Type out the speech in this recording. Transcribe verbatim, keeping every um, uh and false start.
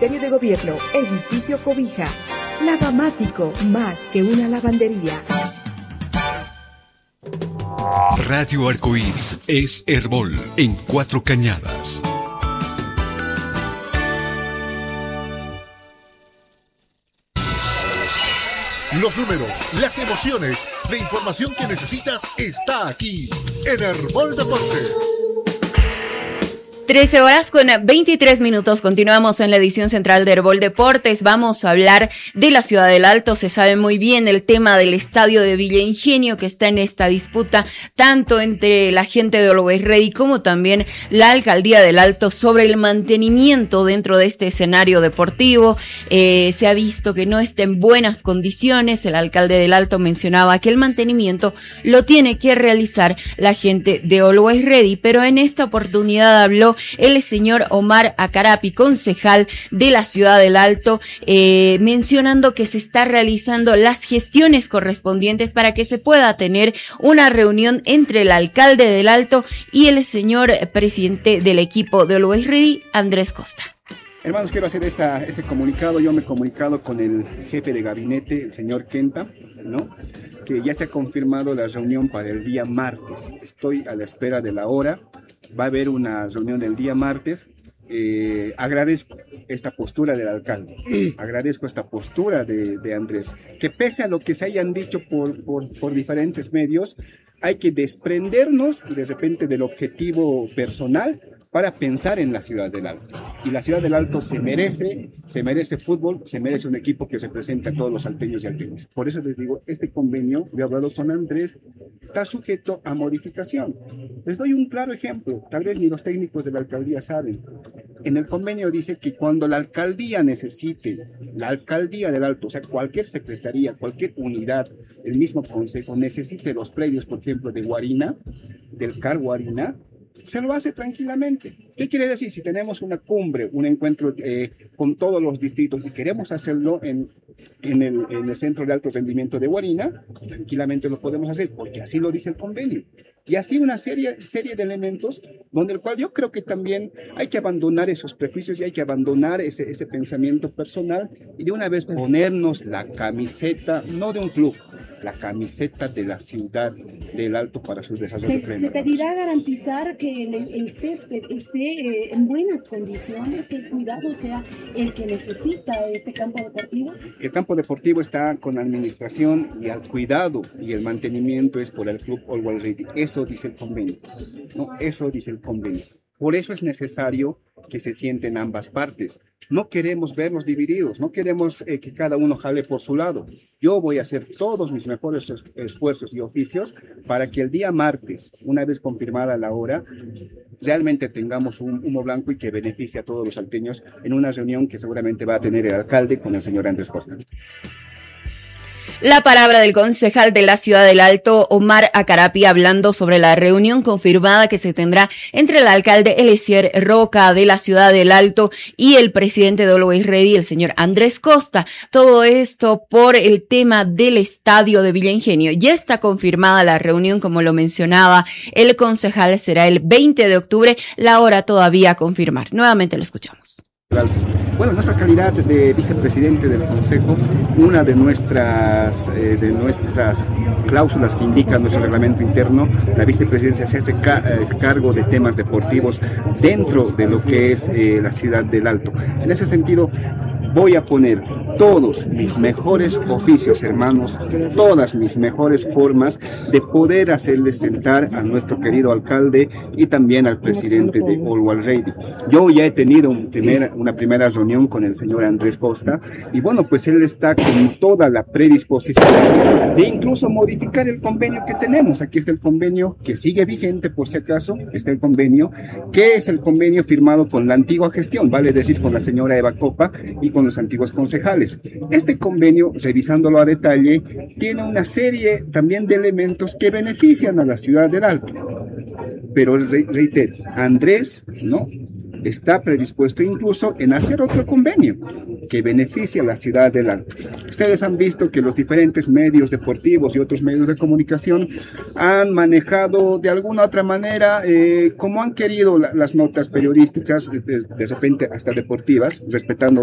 Ministerio de Gobierno, Edificio Cobija. Lavamático, más que una lavandería. Radio Arcoíris es Herbol en Cuatro Cañadas. Los números, las emociones, la información que necesitas está aquí en Herbol Deportes. trece horas con veintitrés minutos. Continuamos en la edición central de Herbol Deportes. Vamos a hablar de la Ciudad del Alto. Se sabe muy bien el tema del estadio de Villa Ingenio que está en esta disputa tanto entre la gente de Always Ready como también la Alcaldía del Alto sobre el mantenimiento dentro de este escenario deportivo. Eh, se ha visto que no está en buenas condiciones. El alcalde del Alto mencionaba que el mantenimiento lo tiene que realizar la gente de Always Ready, pero en esta oportunidad habló el señor Omar Acarapi, concejal de la Ciudad del Alto, eh, mencionando que se está realizando las gestiones correspondientes para que se pueda tener una reunión entre el alcalde del Alto y el señor presidente del equipo de Always Ready, Andrés Costa. Hermanos, quiero hacer esa, ese comunicado. Yo me he comunicado con el jefe de gabinete, el señor Kenta, ¿no?, que ya se ha confirmado la reunión para el día martes. Estoy a la espera de la hora. Va a haber una reunión el día martes. Eh, agradezco esta postura del alcalde, agradezco esta postura de, de Andrés, que pese a lo que se hayan dicho por, por, por diferentes medios, hay que desprendernos de repente del objetivo personal para pensar en la Ciudad del Alto. Y la Ciudad del Alto se merece, se merece fútbol, se merece un equipo que represente a todos los alteños y alteñas. Por eso les digo, este convenio, yo he hablado con Andrés, está sujeto a modificación. Les doy un claro ejemplo, tal vez ni los técnicos de la alcaldía saben. En el convenio dice que cuando la alcaldía necesite, la alcaldía del Alto, o sea, cualquier secretaría, cualquier unidad, el mismo consejo, necesite los predios, por ejemplo, de Guarina, del C A R Guarina, se lo hace tranquilamente. ¿Qué quiere decir? Si tenemos una cumbre, un encuentro eh, con todos los distritos y queremos hacerlo en, en, el, en el Centro de Alto Rendimiento de Guarina, tranquilamente lo podemos hacer, porque así lo dice el convenio. Y así una serie, serie de elementos donde el cual yo creo que también hay que abandonar esos prejuicios y hay que abandonar ese, ese pensamiento personal y de una vez ponernos la camiseta, no de un club, la camiseta de la Ciudad del Alto para su desarrollo se, se pedirá garantizar que el, el césped esté eh, en buenas condiciones, que el cuidado sea el que necesita este campo deportivo. El campo deportivo está con la administración y el cuidado y el mantenimiento es por el club Always Ready. Eso dice el convenio, ¿no? Eso dice el convenio. Por eso es necesario que se sienten ambas partes. No queremos vernos divididos, no queremos eh, que cada uno jale por su lado. Yo voy a hacer todos mis mejores es- esfuerzos y oficios para que el día martes, una vez confirmada la hora, realmente tengamos un humo blanco y que beneficie a todos los salteños en una reunión que seguramente va a tener el alcalde con el señor Andrés Costa. La palabra del concejal de la Ciudad del Alto, Omar Acarapi, hablando sobre la reunión confirmada que se tendrá entre el alcalde Eliezer Roca de la Ciudad del Alto y el presidente de Always Ready, el señor Andrés Costa. Todo esto por el tema del estadio de Villa Ingenio. Ya está confirmada la reunión, como lo mencionaba el concejal, será el veinte de octubre, la hora todavía a confirmar. Nuevamente lo escuchamos. Bueno, nuestra calidad de vicepresidente del Consejo, una de nuestras, eh, de nuestras cláusulas que indica nuestro reglamento interno, la vicepresidencia se hace ca eh, cargo de temas deportivos dentro de lo que es eh, la Ciudad del Alto. En ese sentido, voy a poner todos mis mejores oficios, hermanos, todas mis mejores formas de poder hacerles sentar a nuestro querido alcalde y también al presidente de Always Ready. Yo ya he tenido un primer, una primera reunión con el señor Andrés Costa y bueno, pues él está con toda la predisposición de incluso modificar el convenio que tenemos. Aquí está el convenio que sigue vigente, por si acaso, está el convenio, que es el convenio firmado con la antigua gestión, vale decir, con la señora Eva Copa y con los antiguos concejales. Este convenio, revisándolo a detalle, tiene una serie también de elementos que benefician a la Ciudad del Alto. Pero re reitero, Andrés, ¿no?, está predispuesto incluso en hacer otro convenio que beneficie a la Ciudad del Alto. Ustedes han visto que los diferentes medios deportivos y otros medios de comunicación han manejado de alguna otra manera, eh, como han querido la, las notas periodísticas, de, de repente hasta deportivas, respetando